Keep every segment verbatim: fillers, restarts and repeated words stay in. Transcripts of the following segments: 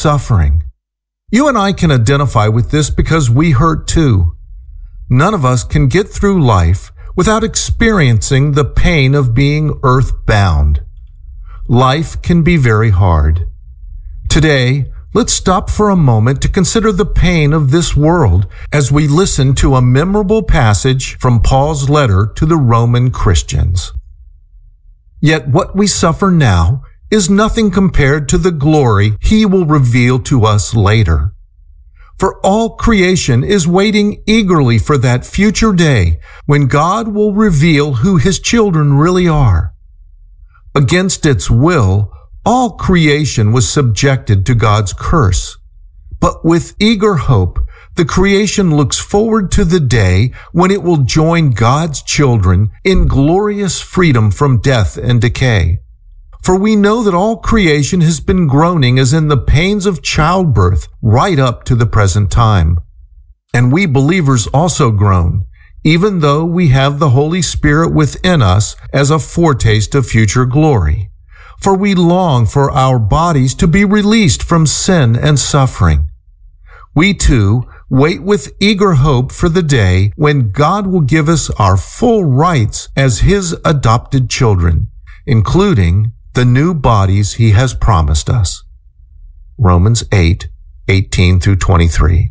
suffering. You and I can identify with this because we hurt too. None of us can get through life without experiencing the pain of being earthbound. Life can be very hard. Today, let's stop for a moment to consider the pain of this world as we listen to a memorable passage from Paul's letter to the Roman Christians. Yet what we suffer now is nothing compared to the glory he will reveal to us later. For all creation is waiting eagerly for that future day when God will reveal who his children really are. Against its will, all creation was subjected to God's curse. But with eager hope, the creation looks forward to the day when it will join God's children in glorious freedom from death and decay. For we know that all creation has been groaning as in the pains of childbirth right up to the present time. And we believers also groan, even though we have the Holy Spirit within us as a foretaste of future glory. For we long for our bodies to be released from sin and suffering. We too wait with eager hope for the day when God will give us our full rights as his adopted children, including the new bodies he has promised us. Romans eight, eighteen through twenty-three.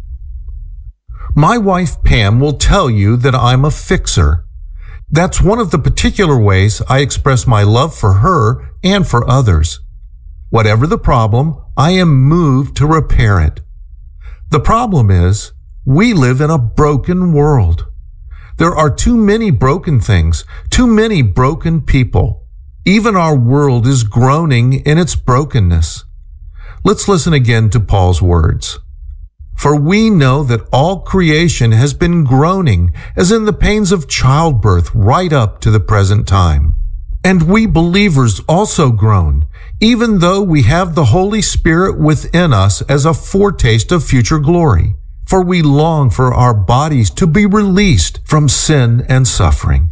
My wife Pam will tell you that I'm a fixer. That's one of the particular ways I express my love for her and for others. Whatever the problem, I am moved to repair it. The problem is, we live in a broken world. There are too many broken things, too many broken people. Even our world is groaning in its brokenness. Let's listen again to Paul's words. For we know that all creation has been groaning as in the pains of childbirth right up to the present time. And we believers also groan, even though we have the Holy Spirit within us as a foretaste of future glory. For we long for our bodies to be released from sin and suffering.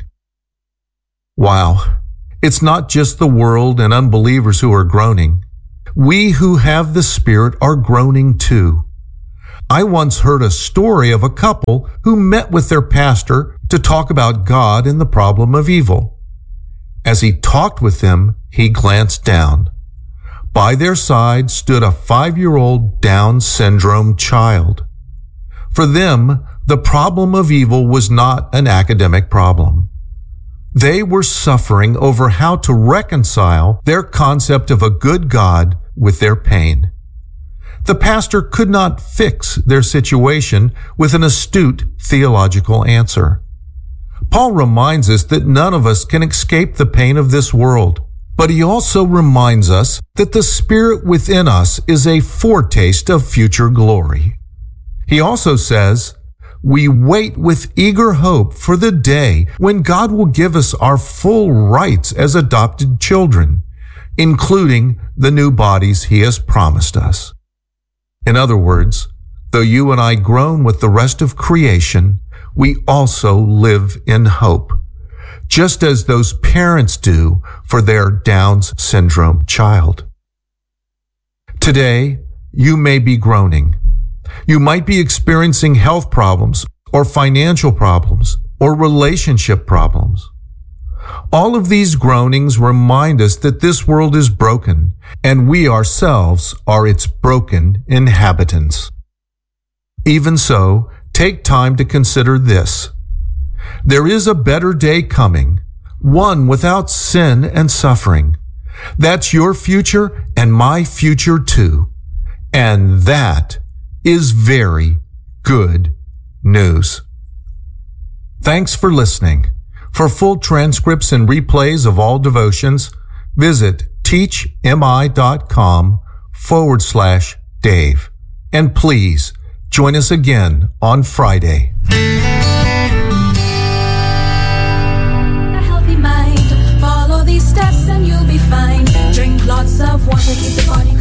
Wow, it's not just the world and unbelievers who are groaning. We who have the Spirit are groaning too. I once heard a story of a couple who met with their pastor to talk about God and the problem of evil. As he talked with them, he glanced down. By their side stood a five-year-old Down syndrome child. For them, the problem of evil was not an academic problem. They were suffering over how to reconcile their concept of a good God with their pain. The pastor could not fix their situation with an astute theological answer. Paul reminds us that none of us can escape the pain of this world, but he also reminds us that the Spirit within us is a foretaste of future glory. He also says, we wait with eager hope for the day when God will give us our full rights as adopted children, including the new bodies he has promised us. In other words, though you and I groan with the rest of creation, we also live in hope, just as those parents do for their Down syndrome child. Today, you may be groaning. You might be experiencing health problems or financial problems or relationship problems. All of these groanings remind us that this world is broken and we ourselves are its broken inhabitants. Even so, take time to consider this. There is a better day coming, one without sin and suffering. That's your future and my future too. And that is very good news. Thanks for listening. For full transcripts and replays of all devotions, visit teachmi.com forward slash Dave. And please join us again on Friday. A healthy mind. Follow these steps and you'll be fine. Drink lots of water, keep the body cool and clean.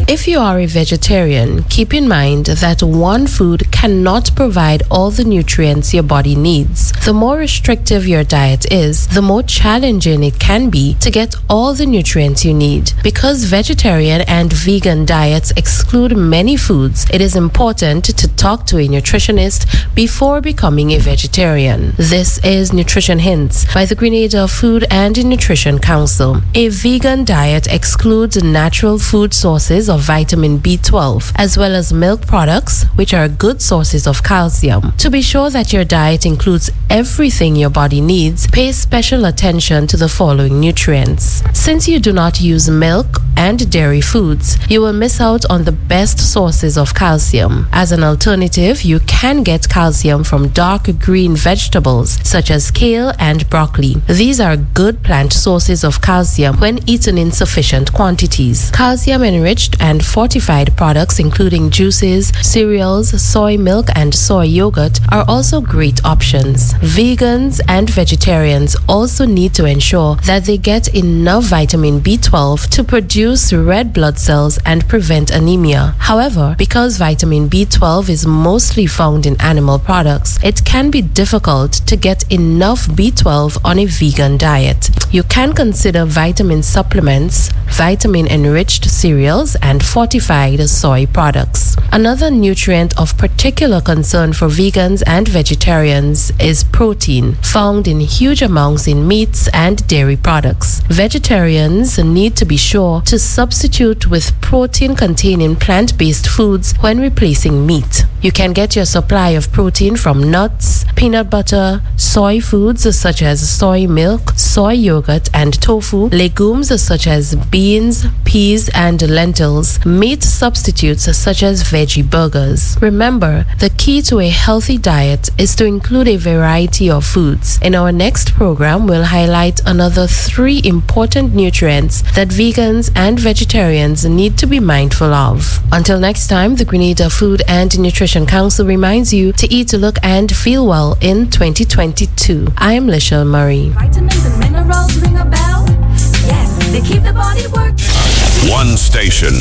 If you are a vegetarian, keep in mind that one food cannot provide all the nutrients your body needs. The more restrictive your diet is, the more challenging it can be to get all the nutrients you need. Because vegetarian and vegan diets exclude many foods, it is important to talk to a nutritionist before becoming a vegetarian. This is Nutrition Hints by the Grenada Food and Nutrition Council. A vegan diet excludes natural food sources of vitamin B twelve, as well as milk products, which are good sources of calcium. To be sure that your diet includes everything your body needs, pay special attention to the following nutrients. Since you do not use milk and dairy foods, you will miss out on the best sources of calcium. As an alternative, you can get calcium from dark green vegetables such as kale and broccoli. These are good plant sources of calcium when eaten in sufficient quantities. Calcium-enriched and fortified products including juices, cereals, soy milk, and soy yogurt are also great options. Vegans and vegetarians also need to ensure that they get enough vitamin B twelve to produce red blood cells and prevent anemia. However, because vitamin B twelve is mostly found in animal products, it can be difficult to get enough B twelve on a vegan diet. You can consider vitamin supplements, vitamin-enriched cereals, and fortified soy products. Another nutrient of particular concern for vegans and vegetarians is protein, found in huge amounts in meats and dairy products. Vegetarians need to be sure to substitute with protein-containing plant-based foods when replacing meat. You can get your supply of protein from nuts, peanut butter, soy foods such as soy milk, soy yogurt, and tofu, legumes such as beans, peas, and lentils, meat substitutes such as veggie burgers. Remember, the key to a healthy diet is to include a variety of foods. In our next program, we'll highlight another three important nutrients that vegans and vegetarians need to be mindful of. Until next time, the Grenada Food and Nutrition Council reminds you to eat, look, and feel well in twenty twenty-two. I am Lishelle Murray. Vitamins and minerals ring a bell. Yes, they keep the body working. One station,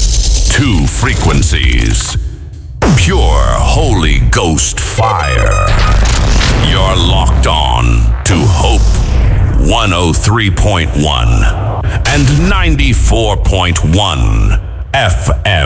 two frequencies. Pure Holy Ghost fire. You're locked on to Hope one oh three point one and ninety-four point one F M.